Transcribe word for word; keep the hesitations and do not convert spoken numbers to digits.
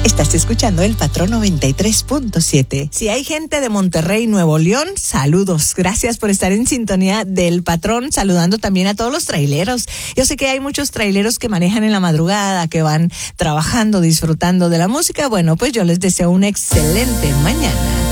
Estás escuchando El Patrón noventa y tres punto siete. Si hay gente de Monterrey, Nuevo León, saludos. Gracias por estar en sintonía del Patrón, saludando también a todos los traileros. Yo sé que hay muchos traileros que manejan en la madrugada, que van trabajando, disfrutando de la música. Bueno, pues yo les deseo una excelente mañana.